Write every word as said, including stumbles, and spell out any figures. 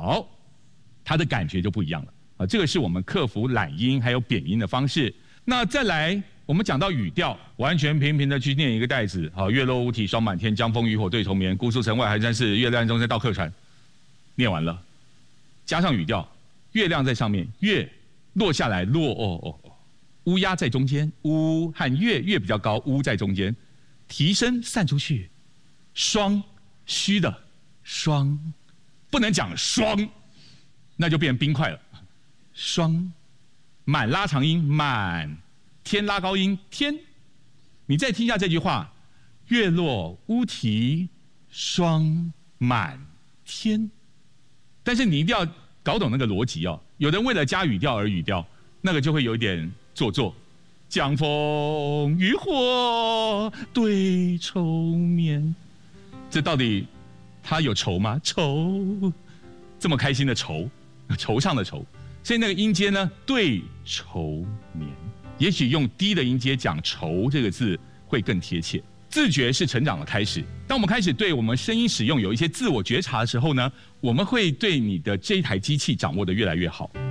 小，它的感觉就不一样了啊。这个是我们克服懒音还有扁音的方式。那再来，我们讲到语调，完全平平的去念一个带子，好，月落乌啼霜满天，江风渔火对愁眠，姑苏城外寒山寺，月亮中间到客船。念完了，加上语调，月亮在上面，月落下来，落哦哦哦，乌鸦在中间，乌和月，月比较高，乌在中间，提声散出去，霜，虚的霜，不能讲霜，那就变成冰块了，霜。满拉长音，满，天拉高音，天。你再听一下这句话：月落乌啼霜满天。但是你一定要搞懂那个逻辑哦。有人为了加语调而语调，那个就会有一点做作。江风渔火对愁眠，这到底他有愁吗？愁，这么开心的愁，惆怅的愁。所以那个音阶呢，对愁眠，也许用低的音阶讲愁这个字会更贴切。自觉是成长的开始。当我们开始对我们声音使用有一些自我觉察的时候呢，我们会对你的这一台机器掌握得越来越好。